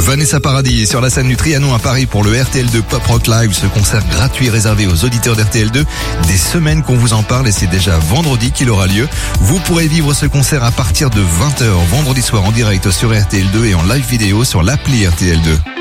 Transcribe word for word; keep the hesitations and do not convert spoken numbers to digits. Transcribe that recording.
Vanessa Paradis est sur la scène du Trianon à Paris pour le R T L deux Pop Rock Live, ce concert gratuit réservé aux auditeurs d'R T L deux. Des semaines qu'on vous en parle et c'est déjà vendredi qu'il aura lieu. Vous pourrez vivre ce concert à partir de vingt heures vendredi soir en direct sur R T L deux et en live vidéo sur l'appli R T L deux.